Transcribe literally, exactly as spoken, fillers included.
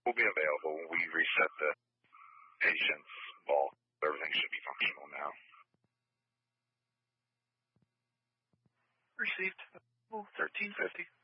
will be available when we reset the patient's vault. Everything should be functional now. Received. thirteen fifty.